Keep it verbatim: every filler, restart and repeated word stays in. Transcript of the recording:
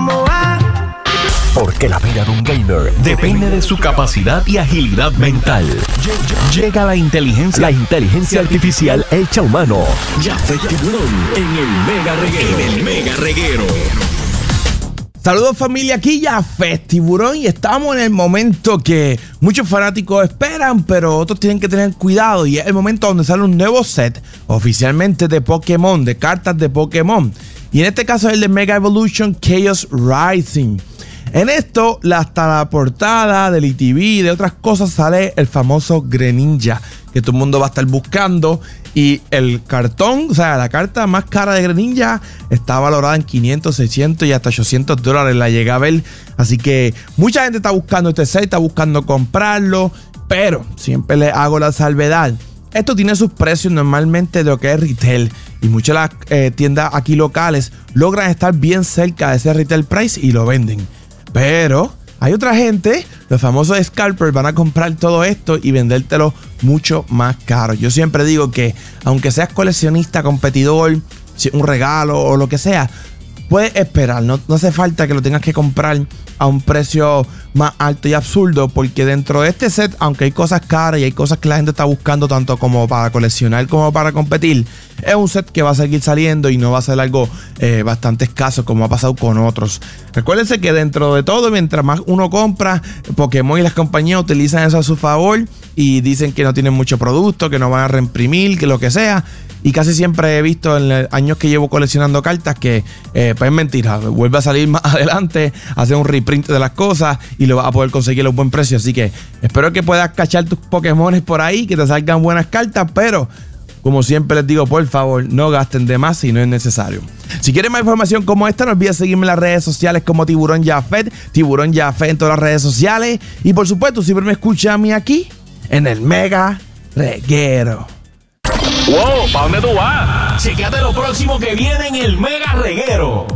cómo va. Porque la vida de un gamer depende de su capacidad y agilidad mental. Llega la inteligencia, la inteligencia artificial hecha humano. Jafet Tiburón en el Mega Reguero. En el Mega Reguero. Saludos familia, aquí Jafet Tiburón y estamos en el momento que muchos fanáticos esperan, pero otros tienen que tener cuidado, y es el momento donde sale un nuevo set oficialmente de Pokémon, de cartas de Pokémon, y en este caso es el de Mega Evolution Chaos Rising. En esto, hasta la portada del E T V y de otras cosas sale el famoso Greninja, que todo el mundo va a estar buscando. Y el cartón, o sea, la carta más cara de Greninja está valorada en quinientos, seiscientos y hasta ochocientos dólares. La llegué a ver. Así que mucha gente está buscando este set, está buscando comprarlo. Pero siempre le hago la salvedad. Esto tiene sus precios normalmente de lo que es retail. Y muchas de las eh, tiendas aquí locales logran estar bien cerca de ese retail price y lo venden. Pero hay otra gente, los famosos scalpers, van a comprar todo esto y vendértelo mucho más caro. Yo siempre digo que aunque seas coleccionista, competidor, un regalo o lo que sea, puedes esperar. No, no hace falta que lo tengas que comprar a un precio más alto y absurdo, porque dentro de este set, aunque hay cosas caras y hay cosas que la gente está buscando tanto como para coleccionar como para competir, es un set que va a seguir saliendo y no va a ser algo eh, bastante escaso como ha pasado con otros. Recuérdense que dentro de todo, mientras más uno compra, Pokémon y las compañías utilizan eso a su favor y dicen que no tienen mucho producto, que no van a reimprimir, que lo que sea. Y casi siempre he visto en los años que llevo coleccionando cartas que eh, pues es mentira, vuelve a salir más adelante, hacer un reprint de las cosas y lo vas a poder conseguir a un buen precio. Así que espero que puedas cachar tus Pokémones por ahí, que te salgan buenas cartas, pero como siempre les digo, por favor, no gasten de más si no es necesario. Si quieren más información como esta, no olvides seguirme en las redes sociales como Tiburón Jafet, Tiburón Jafet en todas las redes sociales. Y por supuesto, siempre me escucha a mí aquí, en el Mega Reguero. Wow, ¿para dónde tú vas? Checate lo próximo que viene en el Mega Reguero.